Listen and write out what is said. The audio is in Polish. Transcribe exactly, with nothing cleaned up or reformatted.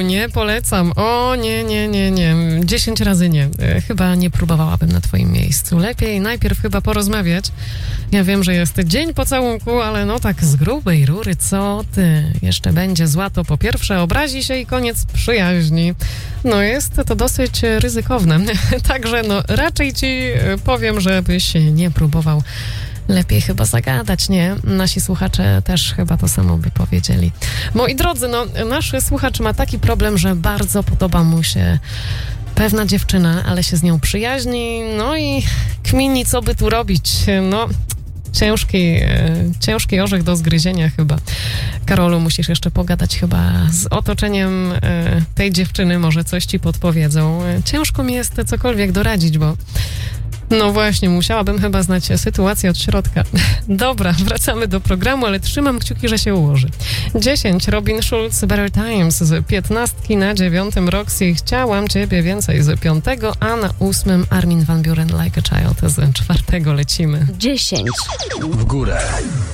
nie polecam. O, nie, nie, nie, nie. Dziesięć razy nie. Chyba nie próbowałabym na twoim miejscu. Lepiej najpierw chyba porozmawiać. Ja wiem, że jest dzień pocałunku, ale no tak z grubej rury, co ty? Jeszcze będzie zła, to po pierwsze obrazi się i koniec przyjaźni. No jest to dosyć ryzykowne. Także no raczej ci powiem, żebyś nie próbował. Lepiej chyba zagadać, nie? Nasi słuchacze też chyba to samo by powiedzieli. Moi drodzy, no nasz słuchacz ma taki problem, że bardzo podoba mu się pewna dziewczyna, ale się z nią przyjaźni, no i kmini, co by tu robić. No, ciężki, e, ciężki orzech do zgryzienia chyba. Karolu, musisz jeszcze pogadać chyba z otoczeniem e, tej dziewczyny, może coś ci podpowiedzą. Ciężko mi jest cokolwiek doradzić, bo no właśnie, musiałabym chyba znać sytuację od środka. Dobra, wracamy do programu, ale trzymam kciuki, że się ułoży. dziesięć. Robin Schulz, Better Times z piętnastki na dziewiątym Roxy. Chciałam ciebie więcej z piątego, a na ósmym Armin van Buuren Like a Child z czwartego lecimy. dziesięć. W górę.